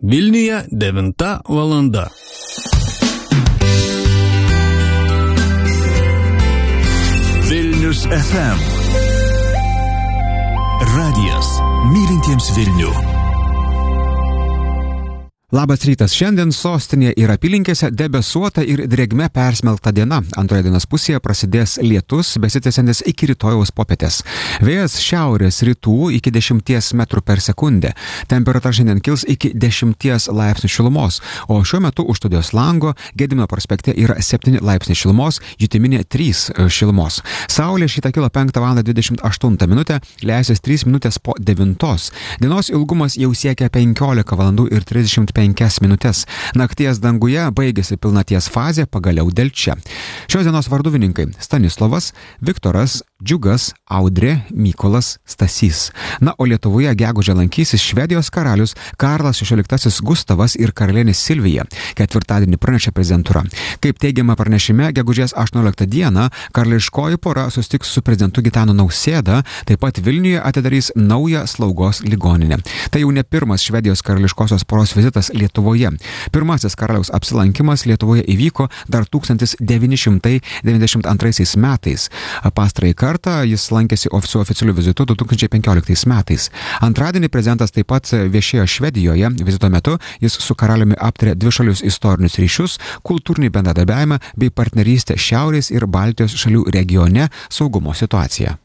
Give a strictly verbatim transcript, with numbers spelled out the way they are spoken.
Vilniuje devinta valanda. Vilnius F M. Radijas mylintiems Vilnių. Labas rytas. Šiandien sostinėje ir apylinkėse debesuota ir drėgme persmelkta diena. Antroje dienos pusėje prasidės lietus, besitęsiantis iki rytojaus popietės. Vėjas šiaurės rytų iki dešimties metrų per sekundę. Temperatūra šiandien kils iki dešimties laipsnių šilumos, o šiuo metu už studijos lango Gedimino prospekte yra septyni laipsniai šilumos, jutiminė trys šilumos. Saulė šitą kilo penktą valandą dvidešimt aštuntą minutę, leisis trys minutės po devintos. Dienos ilgumas jau siekia penkiolika valandų ir trisdešimt penkias minutės. Nakties danguje baigėsi pilnaties fazė, pagaliau delčia. Šios dienos varduvininkai Stanislovas, Viktoras, Džiugas, Audrė, Mykolas, Stasys. Na, o Lietuvoje gegužę lankysis Švedijos karalius Karlas šešioliktasis Gustavas ir karalienė Silvija. Ketvirtadienį pranešė prezidentūra. Kaip teigiama pranešime, gegužės aštuonioliktą dieną karališkoji pora susitiks su prezidentu Gitanu Nausėda, taip pat Vilniuje atidarys naują slaugos ligoninę. Tai jau ne pirmas Švedijos karališkosios poros vizitas Lietuvoje. Pirmasis karaliaus apsilankimas Lietuvoje įvyko dar tūkstantis devyni šimtai devyniasdešimt antraisiais metais. Pastarąjį kartą jis lankėsi su oficialiu vizitu du tūkstančiai penkioliktais metais. Antradienį prezidentas taip pat viešėjo Švedijoje. Vizito metu jis su karaliumi aptarė dvišalius istorinius ryšius, kultūrinį bendradarbiavimą bei partnerystę Šiaurės ir Baltijos šalių regione, saugumo situaciją.